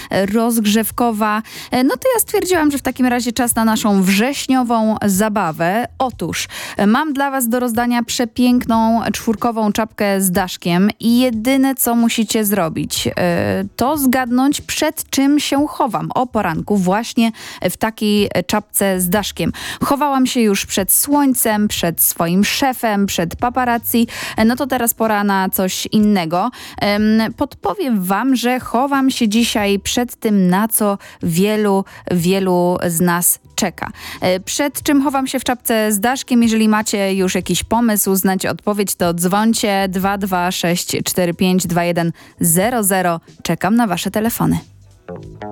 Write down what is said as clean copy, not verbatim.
rozgrzewkowa. No to ja stwierdziłam, że w takim razie czas na naszą wrześniową zabawę. Otóż mam dla was do rozdania przepiękną czwórkową czapkę z daszkiem i jedyne co musicie zrobić to zgadnąć, przed czym się chowam o poranku właśnie w takiej czapce z daszkiem. Chowałam się już przed słońcem, przed swoim szefem, przed paparazzi. No to teraz pora na coś innego. Podpowiem wam, że chowam się dzisiaj przed tym, na co wielu z nas czeka. Przed czym chowam się w czapce z daszkiem? Jeżeli macie już jakiś pomysł, znacie odpowiedź, to dzwońcie 226452100. Czekam na wasze telefony.